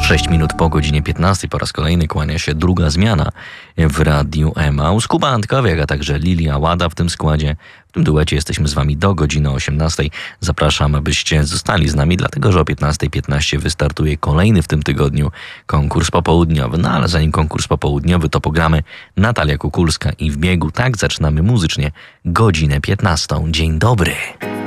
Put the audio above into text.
6 minut po godzinie 15 po raz kolejny kłania się druga zmiana w Radiu Emaus. Kuba Antkowiak, a także Lilia Łada w tym składzie. W tym duecie jesteśmy z wami do godziny 18. Zapraszam, abyście zostali z nami, dlatego że o 15:15 wystartuje kolejny w tym tygodniu konkurs popołudniowy. No ale zanim konkurs popołudniowy, to pogramy Natalia Kukulska i W biegu. Tak zaczynamy muzycznie godzinę 15. Dzień dobry.